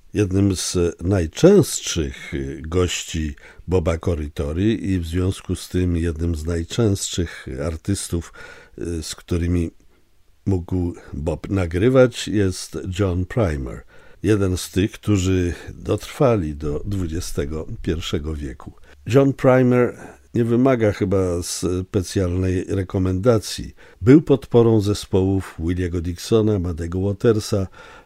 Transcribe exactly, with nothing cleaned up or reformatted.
Jednym z najczęstszych gości Boba Corritore i w związku z tym jednym z najczęstszych artystów, z którymi mógł Bob nagrywać, jest John Primer. Jeden z tych, którzy dotrwali do dwudziestego pierwszego wieku. John Primer nie wymaga chyba specjalnej rekomendacji. Był podporą zespołów Williego Dixona, Muddy'ego Watersa,